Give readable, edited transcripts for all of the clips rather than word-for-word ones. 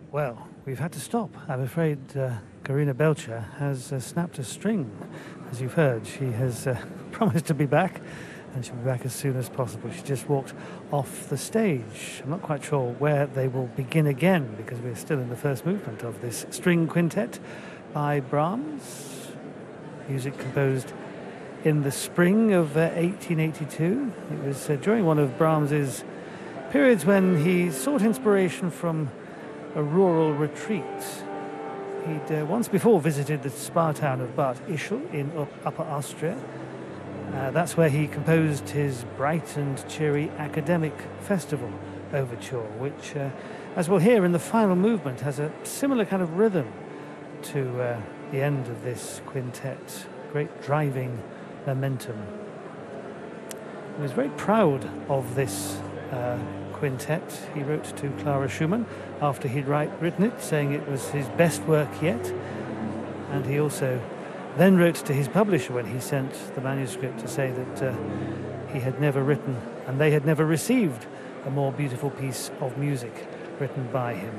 Well, we've had to stop. I'm afraid Karina Belcher has snapped a string. As you've heard, she has promised to be back, and she'll be back as soon as possible. She just walked off the stage. I'm not quite sure where they will begin again, because we're still in the first movement of this string quintet by Brahms. Music composed in the spring of 1882. It was during one of Brahms's periods when he sought inspiration from a rural retreat. He'd once before visited the spa town of Bad Ischl in Upper Austria. That's where he composed his bright and cheery academic festival overture, which, as we'll hear in the final movement, has a similar kind of rhythm to the end of this quintet. Great driving momentum. He was very proud of this quintet. He wrote to Clara Schumann after he'd written it, saying it was his best work yet. And he also then wrote to his publisher when he sent the manuscript to say that he had never written, and they had never received, a more beautiful piece of music written by him.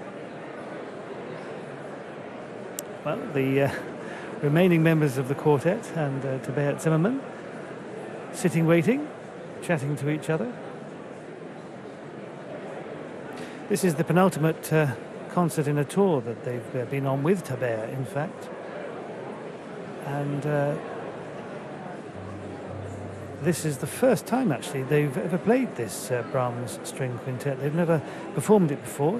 Well, the remaining members of the quartet and Tabea Zimmermann sitting waiting, chatting to each other. This is the penultimate concert in a tour that they've been on with Tabea, in fact. And this is the first time, actually, they've ever played this Brahms string quintet. They've never performed it before.